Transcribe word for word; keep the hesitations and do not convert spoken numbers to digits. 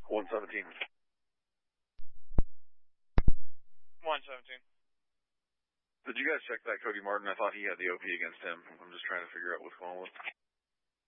one seventeen. one seventeen. Did you guys check that Cody Martin? I thought he had the O P against him. I'm just trying to figure out what's going on with.